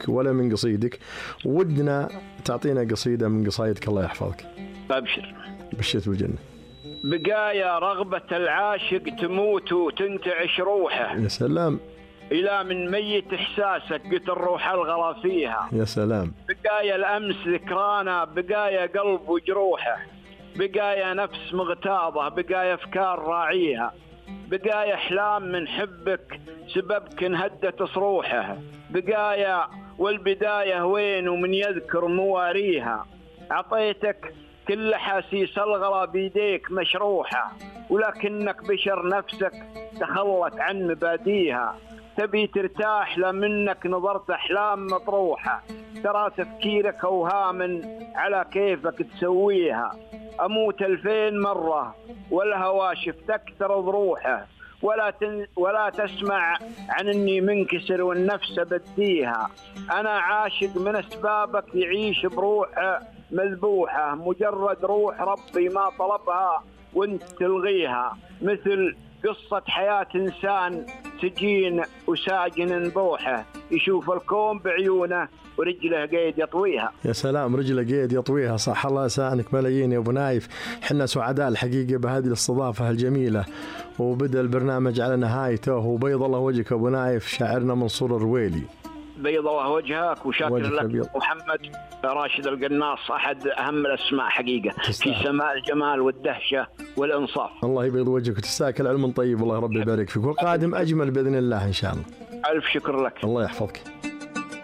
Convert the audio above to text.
ولا من قصيدك، ودنا تعطينا قصيدة من قصايدك الله يحفظك. أبشر. بالشت والجنة. بقايا رغبة العاشق تموت وتنتعش روحه. يا سلام. إلى من ميت إحساسك قلت الروح الغلا فيها. يا سلام. بقايا الأمس ذكرانا، بقايا قلب وجروحه، بقايا نفس مغتاظة، بقايا أفكار راعيها، بقايا أحلام من حبك سببك انهدت صروحه، بقايا والبداية وين ومن يذكر مواريها. عطيتك كل حاسيس الغلا بيديك مشروحة، ولكنك بشر نفسك تخلت عن مباديها. تبي ترتاح لمنك نظرت أحلام مطروحة، ترى تفكيرك أوهام على كيفك تسويها. أموت 2000 مرة والهوى شفتك ترض روحه، ولا تسمع عن إني منكسر والنفس بديها. أنا عاشق من أسبابك يعيش بروحه مذبوحة، مجرد روح ربي ما طلبها وانت تلغيها. مثل قصة حياة إنسان سجين وساجن بوحه، يشوف الكون بعيونه ورجله قيد يطويها. يا سلام، رجله قيد يطويها. صح الله يسعدك ملايين يا أبو نايف. حنا سعداء الحقيقة بهذه الاستضافة الجميلة، وبدأ البرنامج على نهايته، وبيض الله وجهك أبو نايف، شاعرنا منصور الرويلي. بيض الله وجهك، وشاكر لك محمد راشد القناص، أحد أهم الأسماء حقيقة في سماء الجمال والدهشة والإنصاف. الله يبيض وجهك وتستاكل علم طيب، الله ربي يبارك فيك، والقادم أجمل بإذن الله إن شاء الله. ألف شكر لك. الله يحفظك.